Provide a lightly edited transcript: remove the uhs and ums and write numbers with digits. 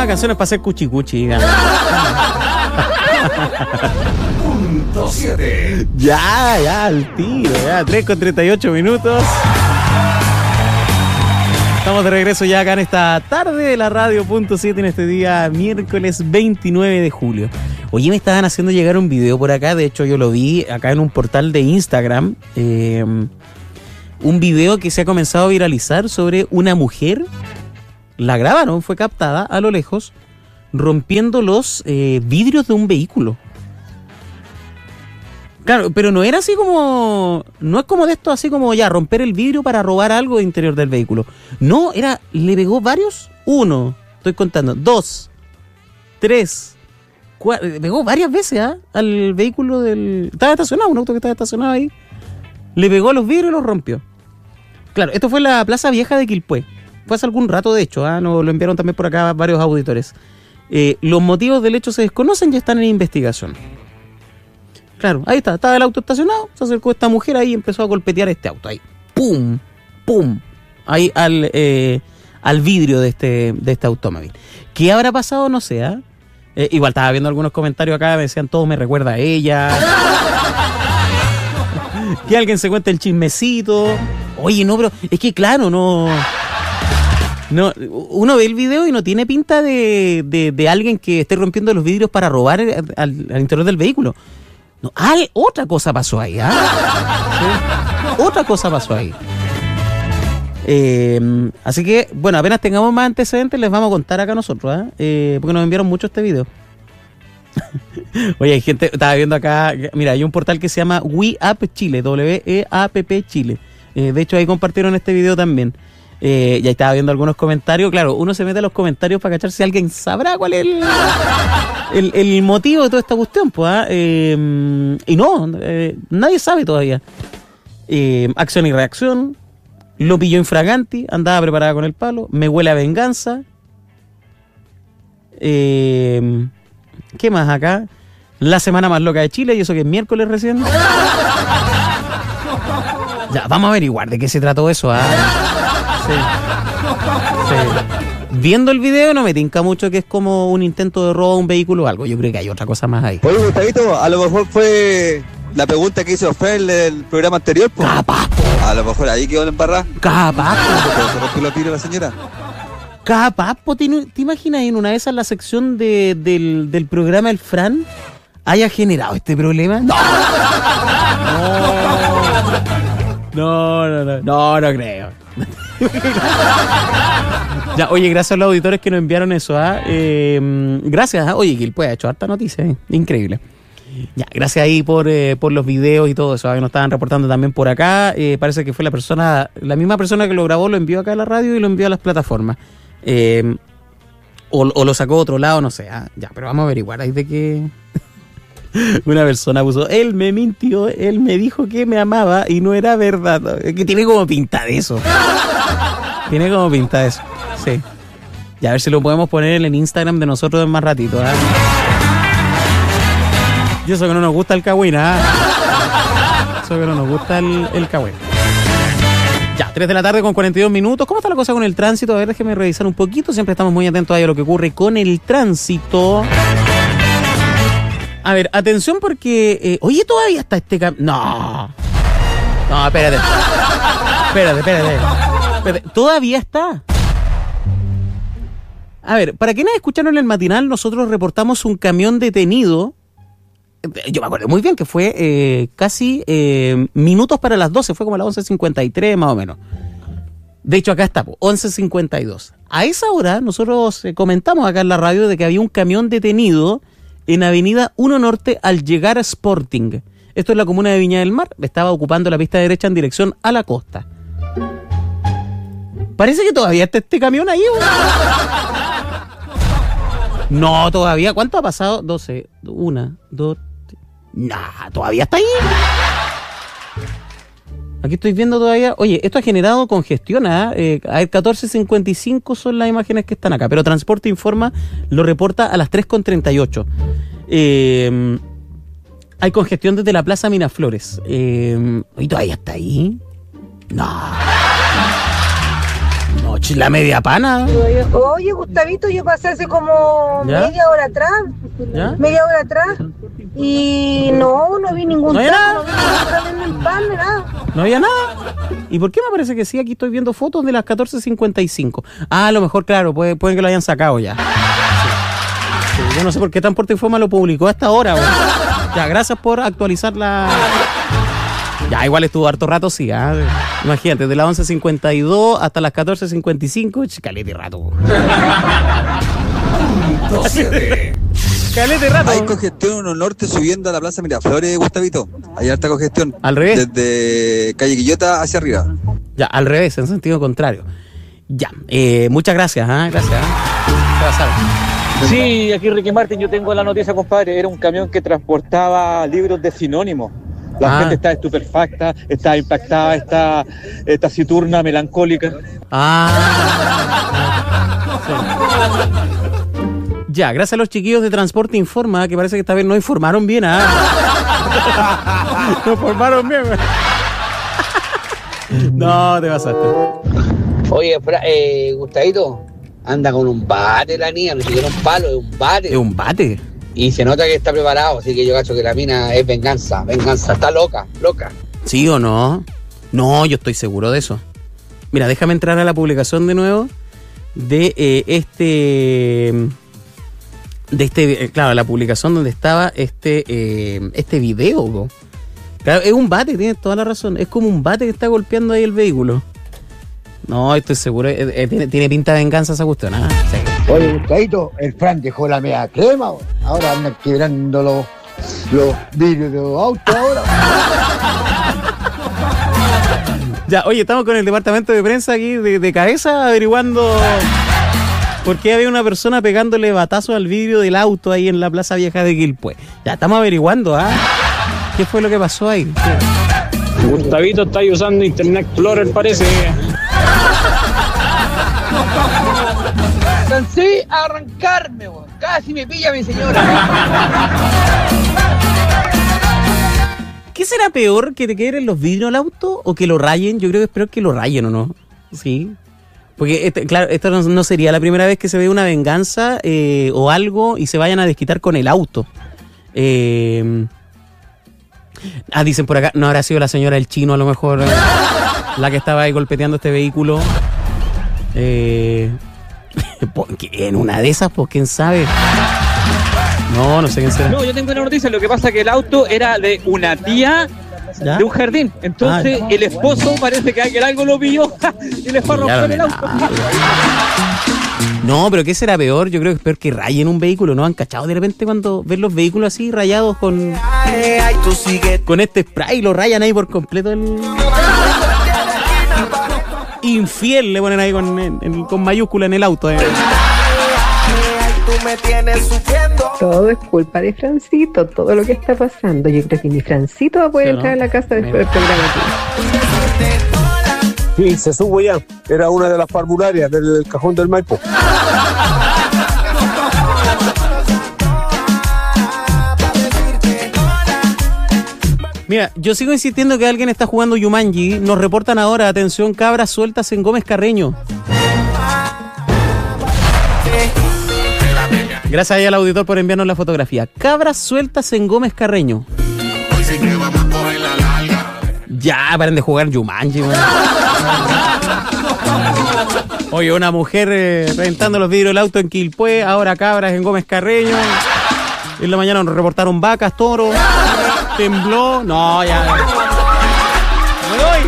canción es para hacer cuchicuchi. Punto 7. Ya, al tiro, ya. 3:38 minutos. Estamos de regreso ya acá en esta tarde de la radio Punto 7 en este día miércoles 29 de julio. Oye, me estaban haciendo llegar un video por acá, de hecho yo lo vi acá en un portal de Instagram, un video que se ha comenzado a viralizar sobre una mujer, la grabaron, fue captada a lo lejos, rompiendo los vidrios de un vehículo. Claro, pero no era así como... No es como de esto, así como ya, romper el vidrio para robar algo de interior del vehículo. No, le pegó varios. 1, estoy contando. 2, 3, 4... Le pegó varias veces al vehículo del... Estaba estacionado, un auto que estaba estacionado ahí. Le pegó a los vidrios y los rompió. Claro, esto fue en la Plaza Vieja de Quilpué. Fue hace algún rato, de hecho. Nos lo enviaron también por acá varios auditores. Los motivos del hecho se desconocen y están en investigación. Claro, ahí estaba el auto estacionado, se acercó esta mujer ahí y empezó a golpetear este auto, ahí, pum, pum, ahí al vidrio de este automóvil. ¿Qué habrá pasado? No sé, igual estaba viendo algunos comentarios acá, me decían, todo me recuerda a ella. Que alguien se cuente el chismecito. Oye, no, pero es que claro, no, uno ve el video y no tiene pinta de alguien que esté rompiendo los vidrios para robar al interior del vehículo. No, otra cosa pasó ahí, ¿ah? ¿Sí? Otra cosa pasó ahí. Así que, bueno, apenas tengamos más antecedentes, les vamos a contar acá nosotros, porque nos enviaron mucho este video. Oye, hay gente, estaba viendo acá, mira, hay un portal que se llama WeApp Chile, WEAPP Chile. De hecho, ahí compartieron este video también. Y ahí estaba viendo algunos comentarios. Claro, uno se mete a los comentarios para cachar si alguien sabrá cuál es el motivo de toda esta cuestión, pues. Y no, nadie sabe todavía. Acción y reacción. Lo pilló infraganti, andaba preparada con el palo. Me huele a venganza. ¿Qué más acá? La semana más loca de Chile, y eso que es miércoles recién. Ya, vamos a averiguar de qué se trató eso, Sí. Viendo el video no me tinca mucho que es como un intento de robo a un vehículo o algo. Yo creo que hay otra cosa más ahí. Oye, Gustavito, a lo mejor fue la pregunta que hizo Fer del programa anterior, pues. Capaz, po. A lo mejor ahí quedó la embarrada. Capaz, po. ¿Se rompió los vidrios la señora? Capaz, po. ¿Te imaginas en una de esas la sección del programa El Fran haya generado este problema? No creo. Ya, oye, gracias a los auditores que nos enviaron eso. Gracias. Oye, Quilpué ha hecho harta noticia. Increíble. Ya, gracias ahí por los videos y todo eso. Que nos estaban reportando también por acá. Parece que fue la misma persona que lo grabó, lo envió acá a la radio y lo envió a las plataformas. O lo sacó a otro lado, no sé. Ya, pero vamos a averiguar ahí de qué. Una persona puso, él me mintió, él me dijo que me amaba y no era verdad. Es que tiene como pinta de eso. Sí. Y a ver si lo podemos poner en el Instagram de nosotros en más ratito. Y eso que no nos gusta el cagüín. Eso que no nos gusta el cagüín. Ya, 3 de la tarde con 42 minutos. ¿Cómo está la cosa con el tránsito? A ver, déjeme revisar un poquito. Siempre estamos muy atentos a lo que ocurre con el tránsito. A ver, atención porque... oye, todavía está este camión... No, espérate. Todavía está. A ver, para quienes escucharon el matinal, nosotros reportamos un camión detenido. Yo me acuerdo muy bien que fue casi minutos para las 12. Fue como a las 11:53 más o menos. De hecho, acá está, 11:52. A esa hora nosotros comentamos acá en la radio de que había un camión detenido en Avenida 1 Norte al llegar a Sporting. Esto es la comuna de Viña del Mar. Estaba ocupando la pista derecha en dirección a la costa. Parece que todavía está este camión ahí. No, todavía. ¿Cuánto ha pasado? 12, 1, 2... Nah, todavía está ahí. Aquí estoy viendo todavía. Oye, esto ha generado congestión. A ver, 14:55 son las imágenes que están acá. Pero Transporte Informa lo reporta a las 3:38. Hay congestión desde la Plaza Miraflores. ¿Y todavía está ahí? No, La media pana. Oye, Gustavito, yo pasé hace como ¿Ya? media hora atrás. ¿Ya? Media hora atrás. Y no vi ningún ¿No había taco, no vi ningún en el pan, ni nada. No había nada. ¿Y por qué me parece que sí? Aquí estoy viendo fotos de las 14:55. Ah, a lo mejor, claro, pueden que lo hayan sacado ya. Sí, yo no sé por qué Transporte Informa lo publicó hasta ahora. Bueno. Ya, gracias por actualizar la... Ya, igual estuvo harto rato, sí. Imagínate, de las 11:52 hasta las 14:55. Calete rato. Calete rato. Hay congestión en el norte subiendo a la Plaza Miraflores, Gustavito. Hay harta congestión. Al revés. Desde Calle Quillota hacia arriba. Ya, al revés, en sentido contrario. Ya, muchas gracias, gracias. ¿Qué pasaron? Sí, aquí Ricky Martin, yo tengo la noticia, compadre. Era un camión que transportaba libros de sinónimos. La gente está estupefacta, está impactada, está taciturna, melancólica. Sí. Ya, gracias a los chiquillos de Transporte Informa, que parece que esta vez no informaron bien, No informaron bien. No, te pasaste. Oye, Gustavito, anda con un bate la niña, no siquiera un palo, es un bate. ¿Es un bate? Y se nota que está preparado, así que yo cacho que la mina es venganza, está loca. ¿Sí o no? No, yo estoy seguro de eso. Mira, déjame entrar a la publicación de nuevo claro, la publicación donde estaba este video. ¿No? Claro, es un bate, tienes toda la razón. Es como un bate que está golpeando ahí el vehículo. No, estoy seguro. Tiene pinta de venganza esa cuestión. Sí. Oye, Gustavito, el Fran dejó la media crema. Ahora andan quebrando los vidrios de los autos ahora. Ya, oye, estamos con el departamento de prensa aquí de cabeza averiguando por qué había una persona pegándole batazos al vidrio del auto ahí en la Plaza Vieja de Quilpué. Ya, estamos averiguando, ¿Qué fue lo que pasó ahí? ¿Qué? Gustavito está ahí usando Internet Explorer, parece. Cansé a arrancarme, weón. Casi me pilla mi señora. ¿Qué será peor, que te queden los vidrios al auto o que lo rayen? Yo creo que es peor que lo rayen, ¿o no? Sí. Porque, claro, esto no sería la primera vez que se ve una venganza o algo y se vayan a desquitar con el auto. Dicen por acá, no habrá sido la señora del chino, a lo mejor, la que estaba ahí golpeteando este vehículo. En una de esas, pues, ¿quién sabe? No sé quién será. No, yo tengo una noticia. Lo que pasa es que el auto era de una tía ¿Ya? de un jardín. Entonces, el esposo parece que alguien algo lo pilló y le fue a romper el auto. No, pero ¿qué será peor? Yo creo que es peor que rayen un vehículo, ¿no? ¿Han cachado de repente cuando ven los vehículos así rayados con este spray? Lo rayan ahí por completo Infiel le ponen ahí con mayúscula en el auto. Todo es culpa de Francito, todo lo que está pasando. Yo creo que ni Francito va a poder entrar a la casa después del programa aquí. Sí, se subo ya. Era una de las parvularias del cajón del Maipo. Mira, yo sigo insistiendo que alguien está jugando Jumanji. Nos reportan ahora, atención, cabras sueltas en Gómez Carreño. Gracias ahí al auditor por enviarnos la fotografía. Cabras sueltas en Gómez Carreño. Ya, paren de jugar Jumanji, man. Oye, una mujer reventando los vidrios del auto en Quilpué, ahora cabras en Gómez Carreño. En la mañana nos reportaron vacas, toros. Tembló. No, ya. Me voy.